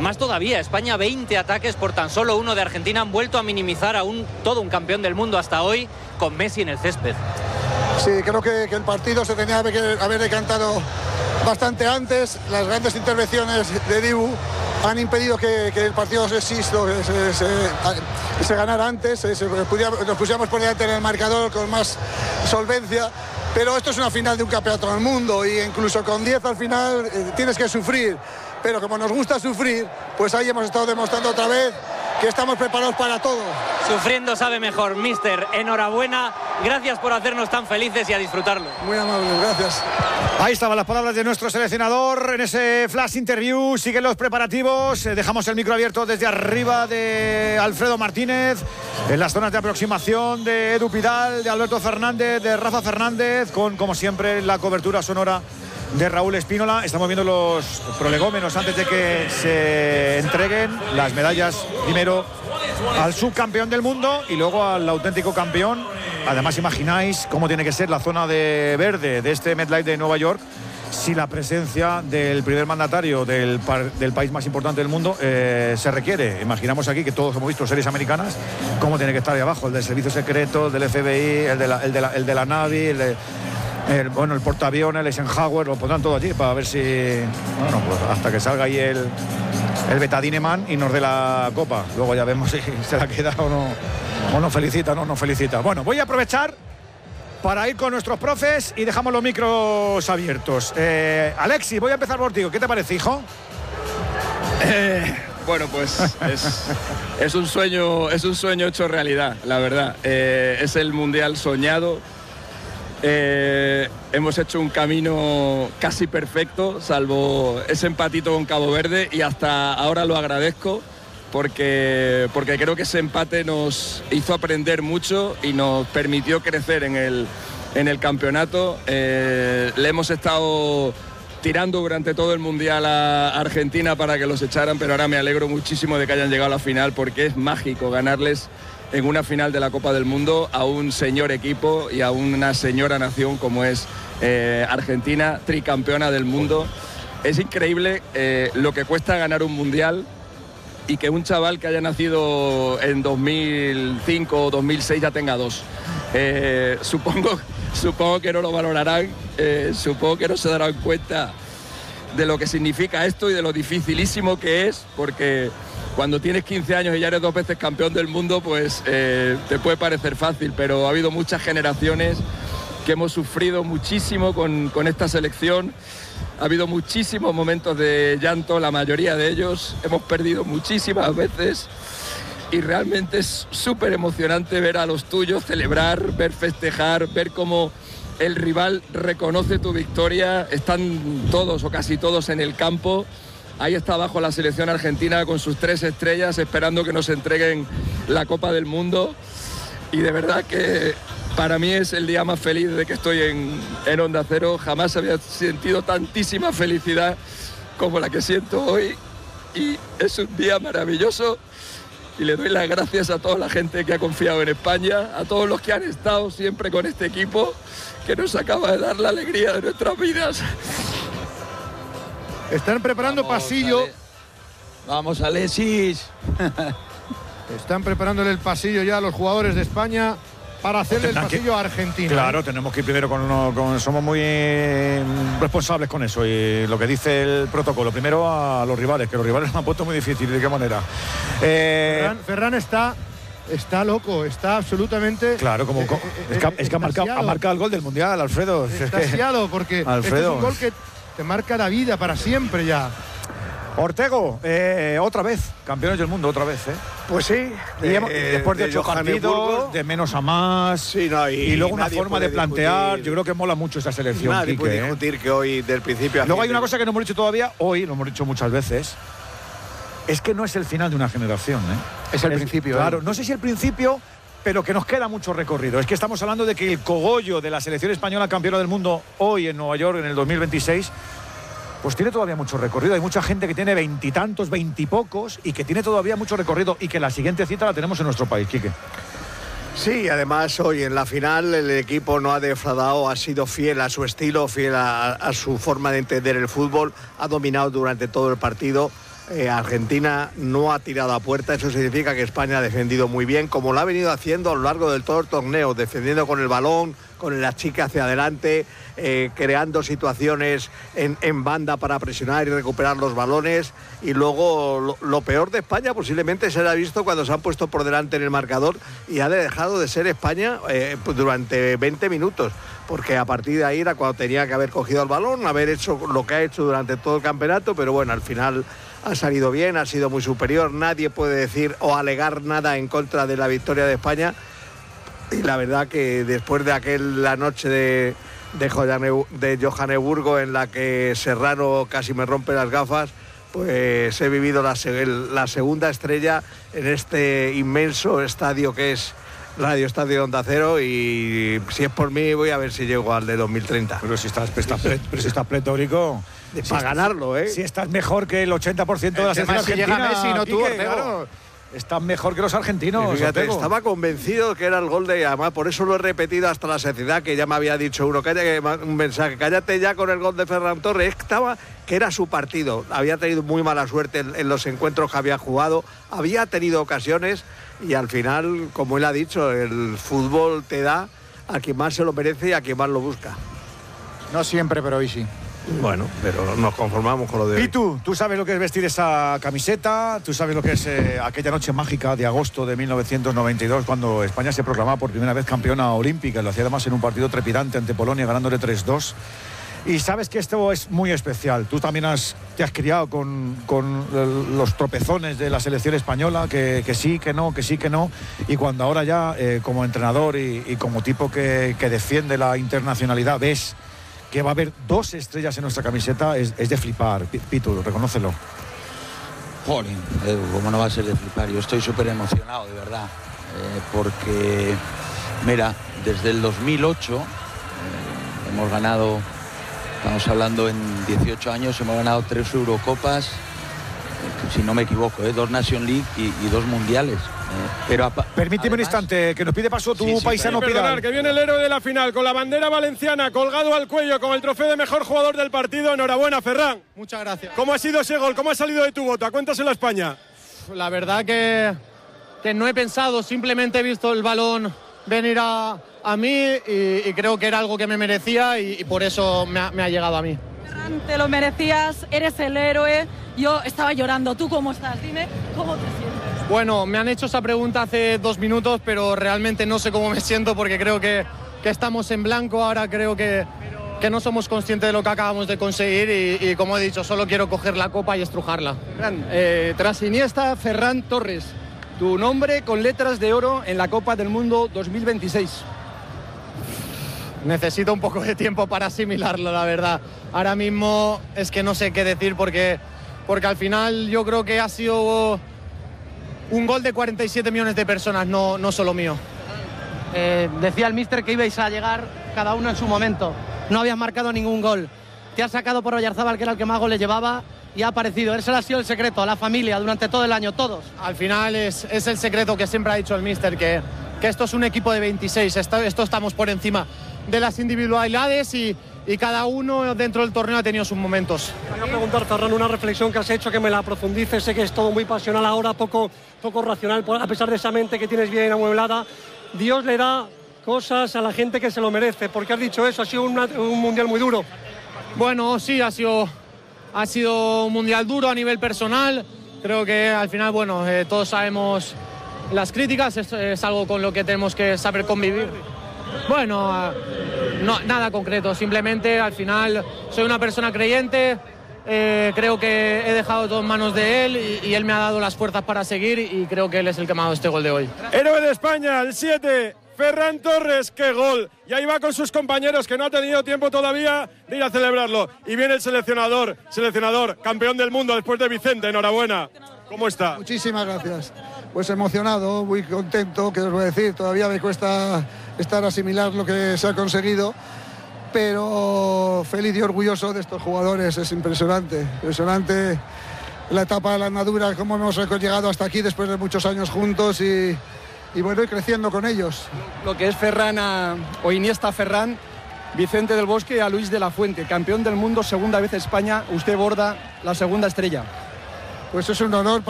más todavía. España 20 ataques por tan solo uno de Argentina. Han vuelto a minimizar a todo un campeón del mundo hasta hoy con Messi en el césped. Sí, creo que el partido se tenía que haber decantado bastante antes. Las grandes intervenciones de Dibu han impedido que el partido se ganara antes, nos pusiéramos por delante en el marcador con más solvencia. Pero esto es una final de un campeonato del mundo y incluso con 10 al final tienes que sufrir. Pero como nos gusta sufrir, pues ahí hemos estado demostrando otra vez que estamos preparados para todo. Sufriendo sabe mejor, míster. Enhorabuena, gracias por hacernos tan felices y a disfrutarlo. Muy amable, gracias. Ahí estaban las palabras de nuestro seleccionador en ese flash interview. Siguen los preparativos. Dejamos el micro abierto desde arriba de Alfredo Martínez, en las zonas de aproximación de Edu Pidal, de Alberto Fernández, de Rafa Fernández, con, como siempre, la cobertura sonora de Raúl Espínola. Estamos viendo los prolegómenos antes de que se entreguen las medallas, primero al subcampeón del mundo y luego al auténtico campeón. Además, imagináis cómo tiene que ser la zona de verde de este MetLife de Nueva York si la presencia del primer mandatario del país más importante del mundo se requiere. Imaginamos aquí, que todos hemos visto series americanas, cómo tiene que estar ahí abajo el del servicio secreto, el del FBI, el de la Navy, el portaaviones, el Eisenhower, lo pondrán todo allí para ver si, bueno, pues hasta que salga ahí el Betadine Man y nos dé la copa. Luego ya vemos si se la queda o no felicita, no felicita. Bueno, voy a aprovechar para ir con nuestros profes y dejamos los micros abiertos. Alexis, voy a empezar por ti. ¿Qué te parece, hijo? Bueno, pues es un sueño hecho realidad, la verdad. Es el mundial soñado. Hemos hecho un camino casi perfecto, salvo ese empatito con Cabo Verde, y hasta ahora lo agradezco porque creo que ese empate nos hizo aprender mucho y nos permitió crecer en el campeonato. Le hemos estado tirando durante todo el mundial a Argentina para que los echaran, pero ahora me alegro muchísimo de que hayan llegado a la final, porque es mágico ganarles en una final de la Copa del Mundo a un señor equipo y a una señora nación como es Argentina, tricampeona del mundo. Es increíble lo que cuesta ganar un mundial, y que un chaval que haya nacido en 2005 o 2006 ya tenga dos. Supongo que no lo valorarán, supongo que no se darán cuenta de lo que significa esto y de lo dificilísimo que es, porque cuando tienes 15 años y ya eres 2 veces campeón del mundo, pues te puede parecer fácil, pero ha habido muchas generaciones que hemos sufrido muchísimo con esta selección. Ha habido muchísimos momentos de llanto, la mayoría de ellos. Hemos perdido muchísimas veces y realmente es súper emocionante ver a los tuyos celebrar, ver festejar, ver cómo el rival reconoce tu victoria. Están todos o casi todos en el campo. Ahí está abajo la selección argentina con sus 3 estrellas esperando que nos entreguen la Copa del Mundo. Y de verdad que para mí es el día más feliz desde que estoy en Onda Cero. Jamás había sentido tantísima felicidad como la que siento hoy. Y es un día maravilloso. Y le doy las gracias a toda la gente que ha confiado en España, a todos los que han estado siempre con este equipo, que nos acaba de dar la alegría de nuestras vidas. Están preparando pasillo. Vamos, Alexis. Están preparándole el pasillo ya a los jugadores de España para hacerle el pasillo a Argentina. Claro, tenemos que ir primero somos muy responsables con eso, y lo que dice el protocolo. Primero a los rivales, que los rivales me han puesto muy difícil. ¿De qué manera? Ferran está loco, está absolutamente... Claro, es que ha marcado el gol del Mundial, Alfredo. Extasiado, porque Alfredo, este es un gol que te marca la vida para siempre ya. Ortego, otra vez, campeones del mundo, otra vez, ¿eh? Pues sí. Después de 8 partidos, de menos a más, sí, no, y luego una forma de plantear. Yo creo que mola mucho esta selección. Nadie Quique, puede discutir que hoy, del principio a luego hay una cosa que no hemos dicho todavía, hoy lo hemos dicho muchas veces, es que no es el final de una generación, ¿eh? Es el principio. Claro, no sé si el principio, pero que nos queda mucho recorrido. Es que estamos hablando de que el cogollo de la selección española campeona del mundo hoy en Nueva York en el 2026, pues tiene todavía mucho recorrido. Hay mucha gente que tiene 20 y tantos, 20 y pocos, y que tiene todavía mucho recorrido, y que la siguiente cita la tenemos en nuestro país, Quique. Sí, además hoy en la final el equipo no ha defraudado, ha sido fiel a su estilo, fiel a su forma de entender el fútbol, ha dominado durante todo el partido. Argentina no ha tirado a puerta, eso significa que España ha defendido muy bien, como lo ha venido haciendo a lo largo del todo el torneo, defendiendo con el balón, con el achique hacia adelante, creando situaciones en banda para presionar y recuperar los balones. Y luego lo peor de España posiblemente se haya visto cuando se han puesto por delante en el marcador y ha dejado de ser España durante 20 minutos, porque a partir de ahí era cuando tenía que haber cogido el balón, haber hecho lo que ha hecho durante todo el campeonato, pero bueno, al final ha salido bien, ha sido muy superior, nadie puede decir o alegar nada en contra de la victoria de España. Y la verdad que después de la noche de Johannesburgo en la que Serrano casi me rompe las gafas, pues he vivido la segunda estrella en este inmenso estadio que es Radio Estadio Onda Cero, y si es por mí voy a ver si llego al de 2030. Pero si estás pletórico para ganarlo, ¿eh? Si estás mejor que el 80% de la selección argentina. Si llega Messi, no tú, claro. Estás mejor que los argentinos. Fíjate, estaba convencido que era el gol de, además por eso lo he repetido hasta la saciedad, que ya me había dicho uno, un mensaje, cállate ya con el gol de Ferran Torres, que era su partido, había tenido muy mala suerte en los encuentros que había jugado, había tenido ocasiones y al final, como él ha dicho, el fútbol te da a quien más se lo merece y a quien más lo busca. No siempre, pero hoy sí. Bueno, pero nos conformamos con lo de hoy. ¿Y tú sabes lo que es vestir esa camiseta? ¿Tú sabes lo que es aquella noche mágica de agosto de 1992 cuando España se proclamaba por primera vez campeona olímpica? Lo hacía además en un partido trepidante ante Polonia, ganándole 3-2. Y sabes que esto es muy especial. Tú también te has criado con los tropezones de la selección española, que sí, que no, que sí, que no. Y cuando ahora ya, como entrenador y como tipo que defiende la internacionalidad, ves que va a haber 2 estrellas en nuestra camiseta, es de flipar. Pitu, reconócelo. Jolín, ¿cómo no va a ser de flipar? Yo estoy súper emocionado, de verdad, porque, mira, desde el 2008 hemos ganado, estamos hablando en 18 años, hemos ganado 3 Eurocopas, si no me equivoco, 2 Nation League y 2 mundiales. Pero permíteme un instante, que nos pide paso tu paisano Pidal. Que viene el héroe de la final, con la bandera valenciana colgado al cuello, con el trofeo de mejor jugador del partido. Enhorabuena, Ferran. Muchas gracias. ¿Cómo ha sido ese gol? ¿Cómo ha salido de tu bota? Cuéntaselo a España. La verdad que no he pensado, simplemente he visto el balón venir a mí y creo que era algo que me merecía y por eso me ha llegado a mí. Ferran, te lo merecías, eres el héroe. Yo estaba llorando. ¿Tú cómo estás? Dime, ¿cómo te sientes? Bueno, me han hecho esa pregunta hace 2 minutos, pero realmente no sé cómo me siento porque creo que estamos en blanco. Ahora creo que no somos conscientes de lo que acabamos de conseguir y como he dicho, solo quiero coger la copa y estrujarla. Tras Iniesta, Ferran Torres, tu nombre con letras de oro en la Copa del Mundo 2026. Necesito un poco de tiempo para asimilarlo, la verdad. Ahora mismo es que no sé qué decir porque al final yo creo que ha sido un gol de 47 millones de personas, no solo mío. Decía el míster que ibais a llegar cada uno en su momento. No habías marcado ningún gol. Te has sacado por Oyarzábal, que era el que más goles llevaba, y ha aparecido. Ese ha sido el secreto a la familia durante todo el año, todos. Al final es el secreto que siempre ha dicho el míster, que esto es un equipo de 26. Esto estamos por encima de las individualidades y cada uno dentro del torneo ha tenido sus momentos. Quería preguntar, Ferran, una reflexión que has hecho, que me la profundices. Sé que es todo muy pasional ahora, poco racional, a pesar de esa mente que tienes bien amueblada. Dios le da cosas a la gente que se lo merece. ¿Por qué has dicho eso? Ha sido un mundial muy duro. Bueno, sí, ha sido un mundial duro a nivel personal. Creo que al final, bueno, todos sabemos las críticas, es algo con lo que tenemos que saber convivir. Bueno, no, nada concreto, simplemente al final soy una persona creyente, creo que he dejado todo en manos de él y él me ha dado las fuerzas para seguir y creo que él es el que me ha dado este gol de hoy. Héroe de España, el 7, Ferran Torres, qué gol. Y ahí va con sus compañeros, que no ha tenido tiempo todavía de ir a celebrarlo. Y viene el seleccionador, campeón del mundo después de Vicente, enhorabuena. ¿Cómo está? Muchísimas gracias. Pues emocionado, muy contento, que os voy a decir, todavía me cuesta asimilar lo que se ha conseguido, pero feliz y orgulloso de estos jugadores. Es impresionante la etapa de la andadura, cómo hemos llegado hasta aquí después de muchos años juntos y bueno, y creciendo con ellos. Lo que es Ferran o Iniesta a Ferran, Vicente del Bosque a Luis de la Fuente, campeón del mundo, segunda vez España, usted borda la segunda estrella. Pues es un honor